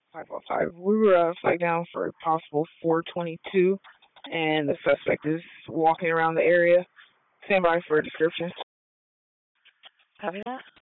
555. We were flagged down for a possible 422, and the suspect is walking around the area. Stand by for a description. Copy that.